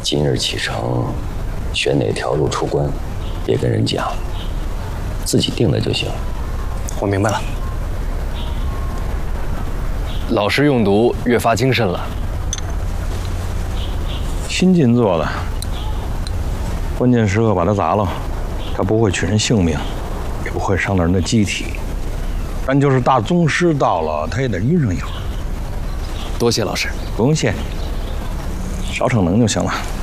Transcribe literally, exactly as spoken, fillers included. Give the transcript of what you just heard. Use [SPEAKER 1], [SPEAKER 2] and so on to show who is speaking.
[SPEAKER 1] 今日启程，选哪条路出关，别跟人讲，自己定了就行。
[SPEAKER 2] 我明白了。老师用毒越发精深了。
[SPEAKER 3] 新金做的，关键时刻把它砸了，他不会取人性命，也不会伤到人的机体。但就是大宗师到了，他也得晕上一会儿。
[SPEAKER 2] 多谢老师。
[SPEAKER 3] 不用谢，少逞能就行了。